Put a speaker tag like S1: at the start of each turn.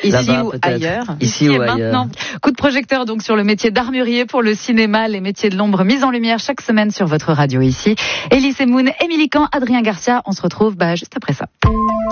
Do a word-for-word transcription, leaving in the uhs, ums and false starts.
S1: Ici
S2: Là-bas,
S1: ou
S2: peut-être.
S1: ailleurs.
S2: Ici,
S1: Ici
S2: ou
S1: et
S2: ailleurs.
S1: maintenant. Coup de projecteur donc sur le métier d'armurier pour le cinéma, les métiers de l'ombre mis en lumière chaque semaine sur votre radio ici. Elie Semoun, Émilie Kahn, Adrien Garcia, on se retrouve bah, juste après ça.